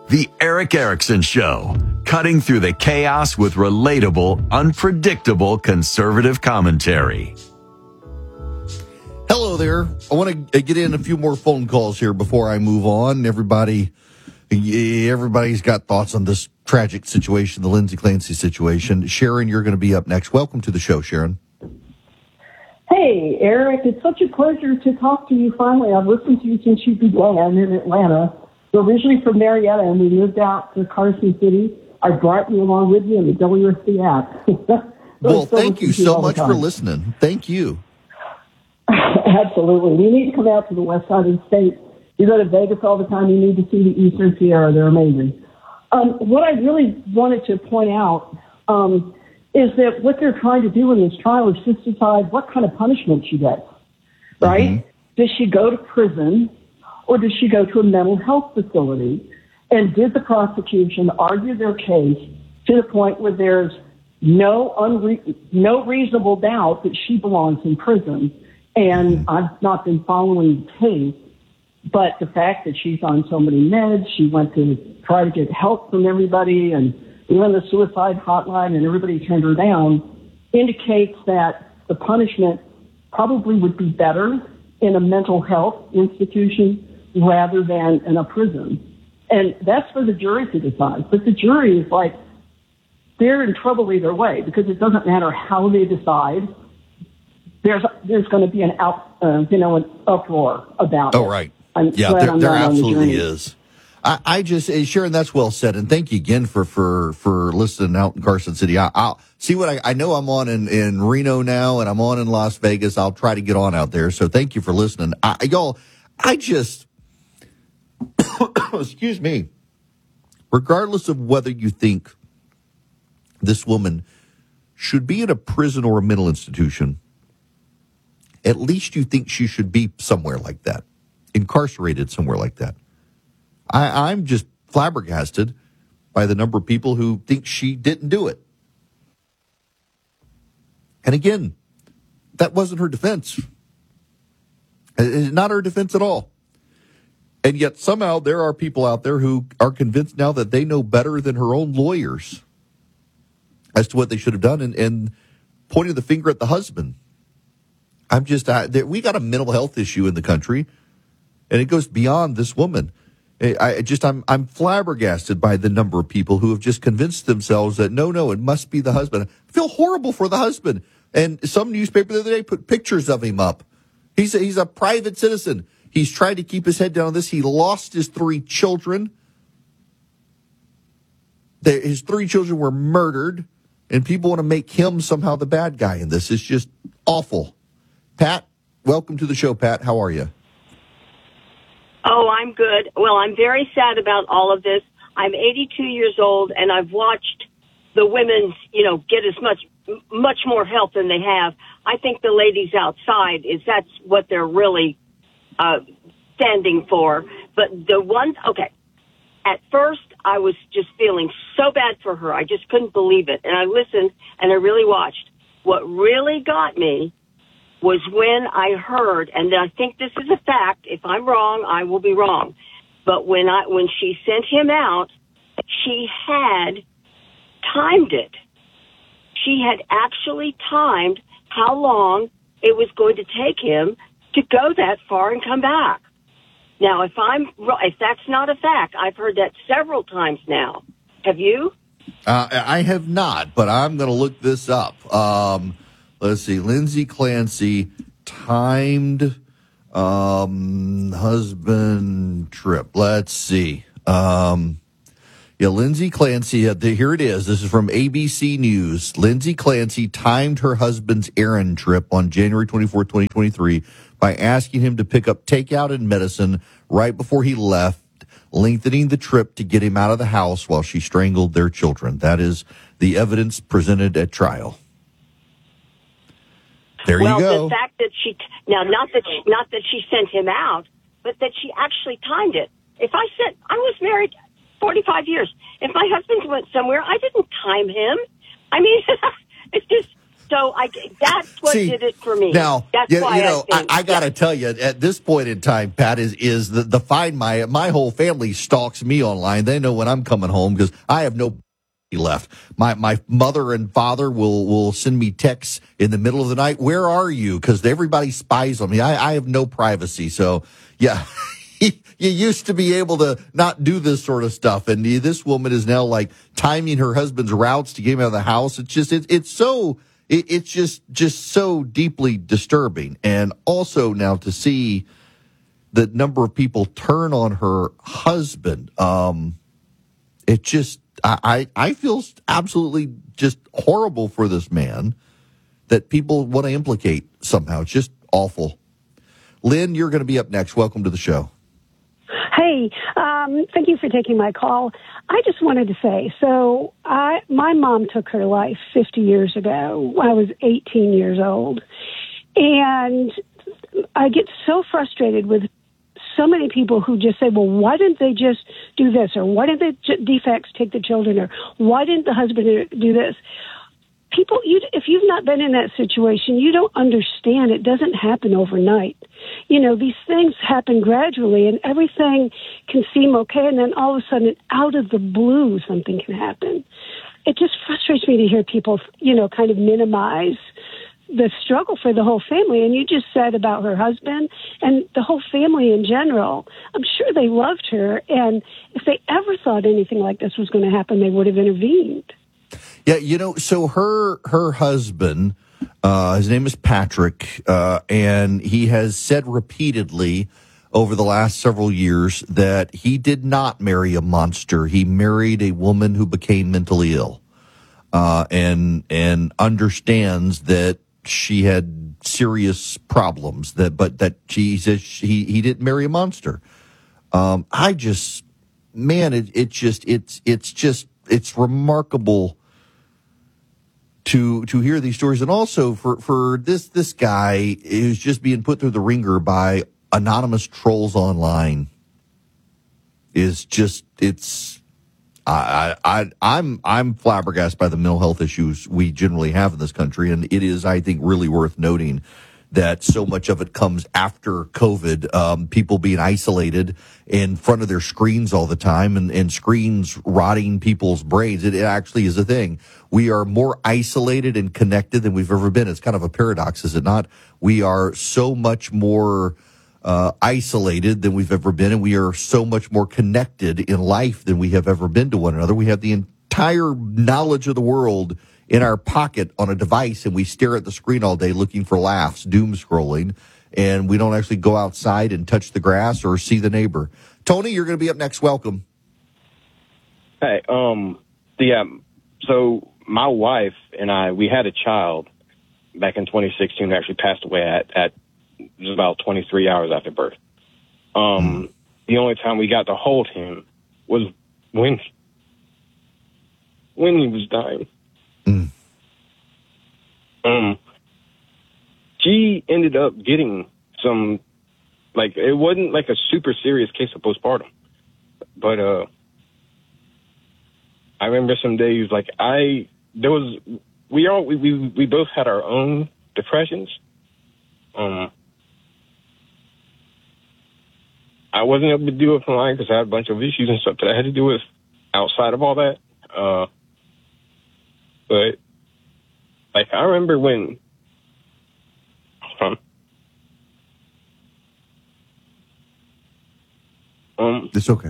The Eric Erickson Show, cutting through the chaos with relatable, unpredictable conservative commentary. Hello there. I want to get in a few more phone calls here before I move on. Everybody's got thoughts on this tragic situation, the Lindsay Clancy situation. Sharon, you're going to be up next. Welcome to the show, Sharon. Hey, Eric, it's such a pleasure to talk to you finally. I've listened to you since you began in Atlanta. We're originally from Marietta, and we moved out to Carson City. I brought you along with you in the WRC app. Well, thank you so much for listening. Thank you. Absolutely. You need to come out to the west side of the state. You go to Vegas all the time. You need to see the Eastern Sierra. They're amazing. What I really wanted to point out is that what they're trying to do in this trial is just decide what kind of punishment she gets, right? Mm-hmm. Does she go to prison or does she go to a mental health facility? And did the prosecution argue their case to the point where there's no reasonable doubt that she belongs in prison? And I've not been following the case, but the fact that she's on so many meds, she went to try to get help from everybody, and even the suicide hotline, and everybody turned her down, indicates that the punishment probably would be better in a mental health institution rather than in a prison. And that's for the jury to decide. But the jury is like, they're in trouble either way, because it doesn't matter how they decide. There's going to be an uproar about it. Oh, right. There absolutely is. I just, Sharon, that's well said, and thank you again for listening out in Carson City. I'll see what I know. I'm on in Reno now, and I'm on in Las Vegas. I'll try to get on out there. So thank you for listening, y'all. Excuse me. Regardless of whether you think this woman should be in a prison or a mental institution, at least you think she should be somewhere like that, incarcerated somewhere like that. I'm just flabbergasted by the number of people who think she didn't do it. And again, that wasn't her defense. It's not her defense at all. And yet somehow there are people out there who are convinced now that they know better than her own lawyers as to what they should have done, and pointing the finger at the husband. We got a mental health issue in the country, and it goes beyond this woman. I'm flabbergasted by the number of people who have just convinced themselves that no, it must be the husband. I feel horrible for the husband. And some newspaper the other day put pictures of him up. He's a private citizen. He's trying to keep his head down on this. He lost his 3 children. His 3 children were murdered, and people want to make him somehow the bad guy in this. It's just awful. Pat, welcome to the show, Pat. How are you? Oh, I'm good. Well, I'm very sad about all of this. I'm 82 years old, and I've watched the women, get as much more help than they have. I think the ladies outside that's what they're really standing for. But at first I was just feeling so bad for her. I just couldn't believe it. And I listened and I really watched. What really got me was when I heard, and I think this is a fact, if I'm wrong, I will be wrong. But when she sent him out, she had timed it. She had actually timed how long it was going to take him to go that far and come back. Now, if that's not a fact, I've heard that several times now. Have you? I have not, but I'm going to look this up. Let's see. Lindsay Clancy timed husband trip. Let's see. Lindsay Clancy, here it is. This is from ABC News. Lindsay Clancy timed her husband's errand trip on January 24, 2023 by asking him to pick up takeout and medicine right before he left, lengthening the trip to get him out of the house while she strangled their children. That is the evidence presented at trial. There you go. Well, the fact that not that she sent him out, but that she actually timed it. I was married 45 years. If my husband went somewhere, I didn't time him. I mean, it's just, So that's what did it for me. Now, that's why I got to tell you, at this point in time, Pat, is the Find my whole family stalks me online. They know when I'm coming home because I have no left. My mother and father will send me texts in the middle of the night. Where are you? Because everybody spies on me. I have no privacy. So, yeah. You used to be able to not do this sort of stuff, and this woman is now like timing her husband's routes to get him out of the house. It's just it's just so deeply disturbing, and also now to see the number of people turn on her husband. It just I feel absolutely just horrible for this man that people want to implicate somehow. It's just awful. Lynn, you're going to be up next. Welcome to the show. Hey, thank you for taking my call. I just wanted to say, so my mom took her life 50 years ago when I was 18 years old. And I get so frustrated with so many people who just say, well, why didn't they just do this? Or why didn't the defects take the children? Or why didn't the husband do this? People, if you've not been in that situation, you don't understand. It doesn't happen overnight. These things happen gradually, and everything can seem okay, and then all of a sudden, out of the blue, something can happen. It just frustrates me to hear people, kind of minimize the struggle for the whole family. And you just said about her husband and the whole family in general. I'm sure they loved her, and if they ever thought anything like this was going to happen, they would have intervened. Yeah, so her husband, his name is Patrick, and he has said repeatedly over the last several years that he did not marry a monster. He married a woman who became mentally ill, and understands that she had serious problems. But that he says he didn't marry a monster. It's remarkable to hear these stories, and also for this guy who's just being put through the ringer by anonymous trolls online is just I'm flabbergasted by the mental health issues we generally have in this country, and it is, I think, really worth noting that so much of it comes after COVID, people being isolated in front of their screens all the time, and screens rotting people's brains. It actually is a thing. We are more isolated and connected than we've ever been. It's kind of a paradox, is it not? We are so much more isolated than we've ever been, and we are so much more connected in life than we have ever been to one another. We have the entire knowledge of the world in our pocket on a device, and we stare at the screen all day looking for laughs, doom scrolling, and we don't actually go outside and touch the grass or see the neighbor. Tony, you're going to be up next. Welcome. Hey, so my wife and I, we had a child back in 2016 who actually passed away at just about 23 hours after birth. The only time we got to hold him was when he was dying. She ended up getting some, it wasn't like a super serious case of postpartum, but I remember some days we both had our own depressions. I wasn't able to deal with mine because I had a bunch of issues and stuff that I had to deal with outside of all that. But I remember when, it's okay.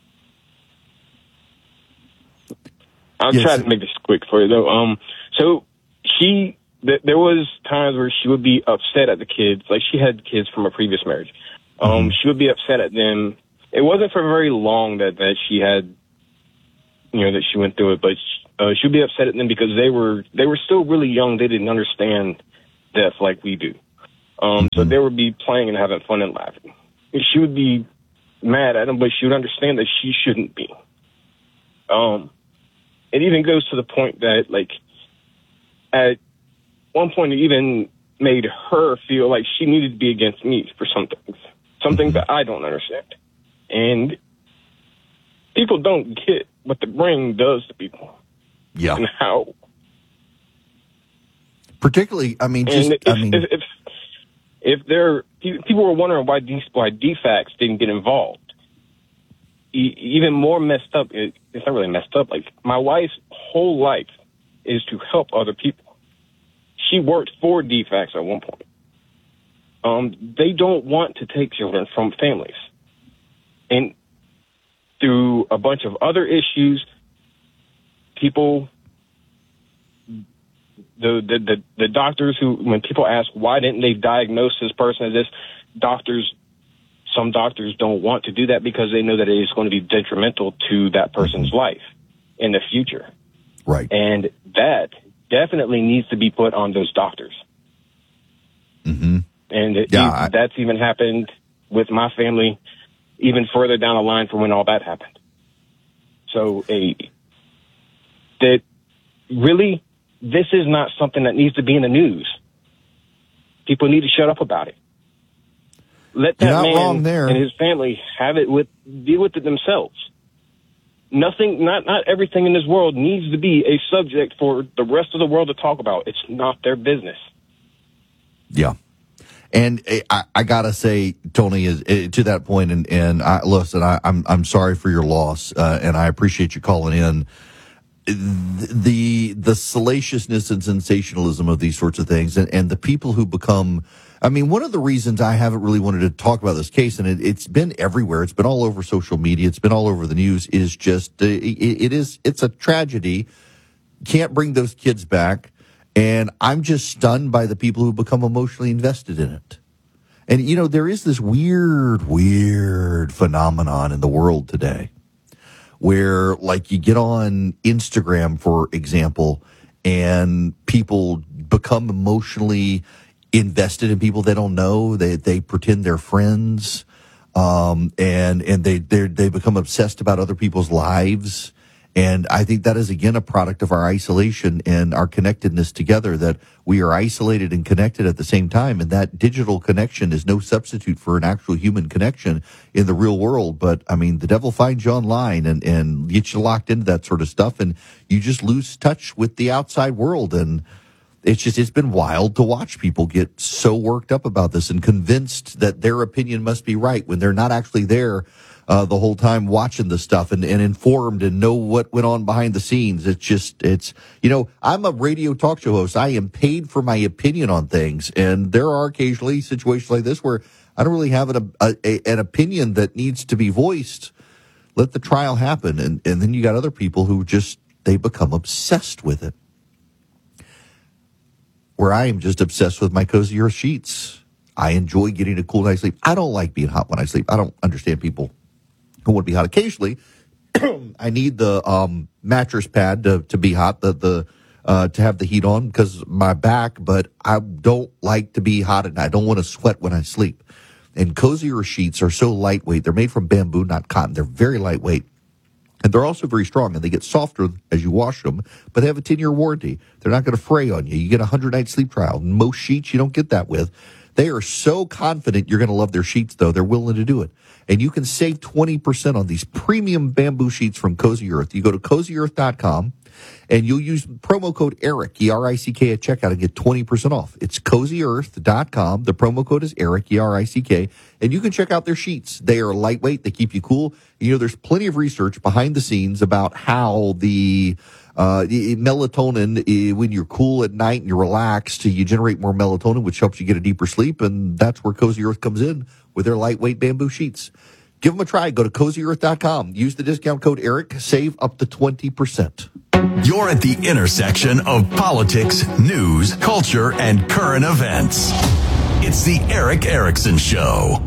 I'll try to make this quick for you though. So there was times where she would be upset at the kids. She had kids from a previous marriage. She would be upset at them. It wasn't for very long that she had, that she went through it, but she would be upset at them because they were still really young. They didn't understand death like we do. So they would be playing and having fun and laughing. And she would be mad at them, but she would understand that she shouldn't be. It even goes to the point that, at one point, it even made her feel like she needed to be against me for some things that I don't understand. And people don't get what the brain does to people. Yeah. And how. Particularly, I mean, just if there people were wondering why DFACS didn't get involved. Even more messed up. It's not really messed up. Like, my wife's whole life is to help other people. She worked for DFACS at one point. They don't want to take children from families, and through a bunch of other issues, people, the doctors who, when people ask why didn't they diagnose this person as this, some doctors don't want to do that because they know that it is going to be detrimental to that person's life in the future. Right. And that definitely needs to be put on those doctors. Mm-hmm. And that's even happened with my family even further down the line from when all that happened. So that really, this is not something that needs to be in the news. People need to shut up about it. Let that man and his family deal with it themselves. Not everything in this world needs to be a subject for the rest of the world to talk about. It's not their business. Yeah. And I gotta say, Tony, is to that point, and listen, I'm sorry for your loss, and I appreciate you calling in. The salaciousness and sensationalism of these sorts of things, and the people who become, I mean, one of the reasons I haven't really wanted to talk about this case, and it's been everywhere, it's been all over social media, it's been all over the news, is just it's a tragedy. Can't bring those kids back. And I'm just stunned by the people who become emotionally invested in it. And, you know, there is this weird phenomenon in the world today where, like, you get on Instagram, for example, and people become emotionally invested in people they don't know. They pretend they're friends, and they become obsessed about other people's lives. And I think that is, again, a product of our isolation and our connectedness together, that we are isolated and connected at the same time. And that digital connection is no substitute for an actual human connection in the real world. But, I mean, the devil finds you online and gets you locked into that sort of stuff. And you just lose touch with the outside world. And it's been wild to watch people get so worked up about this and convinced that their opinion must be right when they're not actually there the whole time watching the stuff and informed and know what went on behind the scenes. It's you know, I'm a radio talk show host. I am paid for my opinion on things. And there are occasionally situations like this where I don't really have an opinion that needs to be voiced. Let the trial happen. And then you got other people who they become obsessed with it. Where I am just obsessed with my Cozy Earth sheets. I enjoy getting a cool night's sleep. I don't like being hot when I sleep. I don't understand people who want to be hot. Occasionally, I need the mattress pad to be hot, to have the heat on because my back, but I don't like to be hot and I don't want to sweat when I sleep. And Cozy Earth sheets are so lightweight. They're made from bamboo, not cotton. They're very lightweight. And they're also very strong, and they get softer as you wash them, but they have a 10-year warranty. They're not going to fray on you. You get a 100-night sleep trial. Most sheets you don't get that with. They are so confident you're going to love their sheets, though. They're willing to do it. And you can save 20% on these premium bamboo sheets from Cozy Earth. You go to CozyEarth.com, and you'll use promo code ERIC, E-R-I-C-K, at checkout and get 20% off. It's CozyEarth.com. The promo code is ERIC, E-R-I-C-K, and you can check out their sheets. They are lightweight. They keep you cool. You know, there's plenty of research behind the scenes about how the melatonin, when you're cool at night and you're relaxed, you generate more melatonin, which helps you get a deeper sleep, and that's where Cozy Earth comes in with their lightweight bamboo sheets. Give them a try. Go to CozyEarth.com. Use the discount code ERIC. Save up to 20%. You're at the intersection of politics, news, culture, and current events. It's the Erick Erickson Show.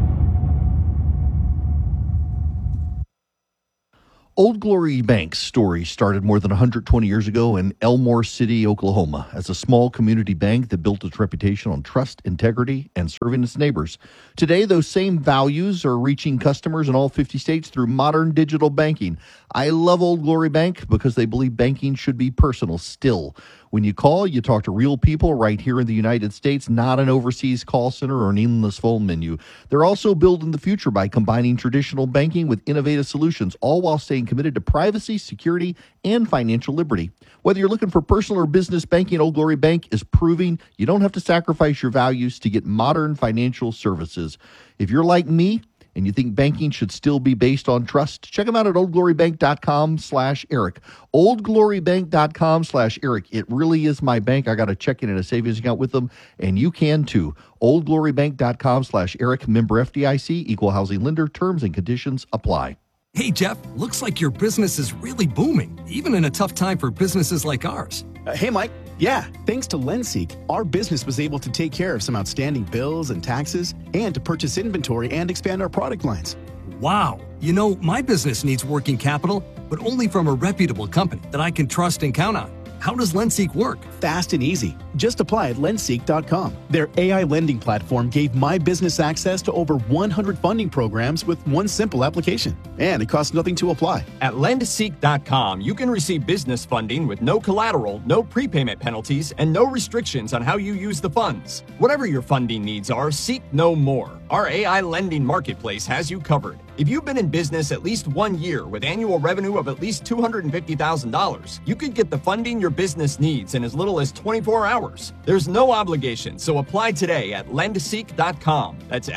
Old Glory Bank's story started more than 120 years ago in Elmore City, Oklahoma, as a small community bank that built its reputation on trust, integrity, and serving its neighbors. Today, those same values are reaching customers in all 50 states through modern digital banking. I love Old Glory Bank because they believe banking should be personal still. When you call, you talk to real people right here in the United States, not an overseas call center or an endless phone menu. They're also building the future by combining traditional banking with innovative solutions, all while staying committed to privacy, security, and financial liberty. Whether you're looking for personal or business banking, Old Glory Bank is proving you don't have to sacrifice your values to get modern financial services. If you're like me and you think banking should still be based on trust, check them out at oldglorybank.com/Eric. oldglorybank.com/Eric. It really is my bank. I got a checking and a savings account with them, and you can too. oldglorybank.com/Eric. Member FDIC, equal housing lender. Terms and conditions apply. Hey, Jeff, looks like your business is really booming, even in a tough time for businesses like ours. Hey, Mike. Yeah, thanks to LendSeek, our business was able to take care of some outstanding bills and taxes and to purchase inventory and expand our product lines. Wow. You know, my business needs working capital, but only from a reputable company that I can trust and count on. How does LendSeek work? Fast and easy. Just apply at lendseek.com. Their AI lending platform gave my business access to over 100 funding programs with one simple application. And it costs nothing to apply. At lendseek.com, you can receive business funding with no collateral, no prepayment penalties, and no restrictions on how you use the funds. Whatever your funding needs are, seek no more. Our AI lending marketplace has you covered. If you've been in business at least 1 year with annual revenue of at least $250,000, you could get the funding your business needs in as little as 24 hours. There's no obligation, so apply today at lendseek.com. That's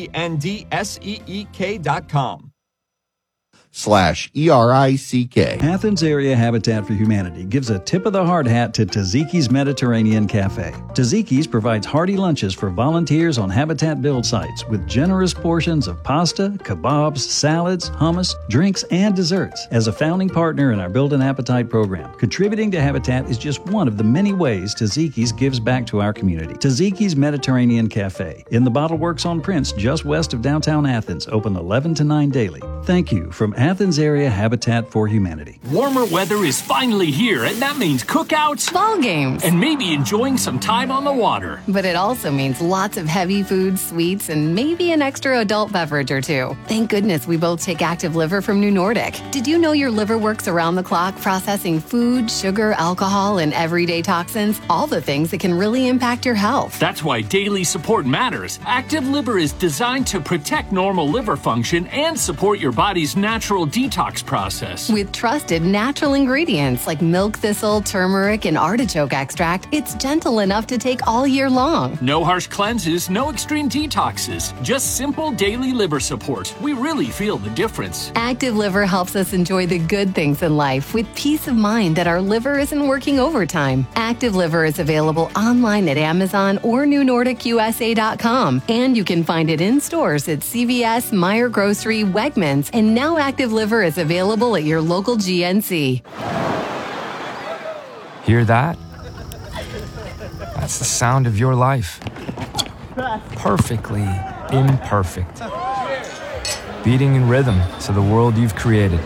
LENDSEEK.com. /ERICK. Athens Area Habitat for Humanity gives a tip of the hard hat to Taziki's Mediterranean Cafe. Taziki's provides hearty lunches for volunteers on Habitat build sites with generous portions of pasta, kebabs, salads, hummus, drinks, and desserts. As a founding partner in our Build an Appetite program, contributing to Habitat is just one of the many ways Taziki's gives back to our community. Taziki's Mediterranean Cafe in the Bottle Works on Prince, just west of downtown Athens, open 11 to 9 daily. Thank you from Athens Area Habitat for Humanity. Warmer weather is finally here, and that means cookouts, ball games, and maybe enjoying some time on the water. But it also means lots of heavy foods, sweets, and maybe an extra adult beverage or two. Thank goodness we both take Active Liver from New Nordic. Did you know your liver works around the clock processing food, sugar, alcohol, and everyday toxins? All the things that can really impact your health. That's why daily support matters. Active Liver is designed to protect normal liver function and support your body's natural detox process. With trusted natural ingredients like milk thistle, turmeric, and artichoke extract, it's gentle enough to take all year long. No harsh cleanses, no extreme detoxes, just simple daily liver support. We really feel the difference. Active Liver helps us enjoy the good things in life with peace of mind that our liver isn't working overtime. Active Liver is available online at Amazon or NewNordicUSA.com, and you can find it in stores at CVS, Meijer Grocery, Wegmans, and now Active Liver is available at your local GNC. Hear that? That's the sound of your life. Perfectly imperfect. Beating in rhythm to the world you've created.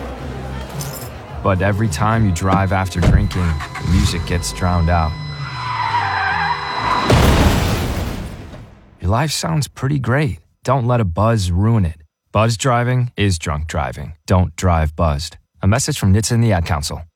But every time you drive after drinking, the music gets drowned out. Your life sounds pretty great. Don't let a buzz ruin it. Buzz driving is drunk driving. Don't drive buzzed. A message from NHTSA and the Ad Council.